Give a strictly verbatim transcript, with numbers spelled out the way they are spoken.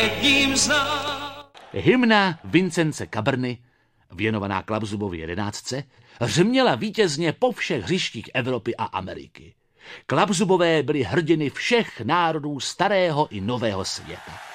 jedním z nás. Hymna Vincence Cabrny, věnovaná Klapzubovi jedenáctce, řměla vítězně po všech hřištích Evropy a Ameriky. Klapzubové byli hrdiny všech národů starého i nového světa.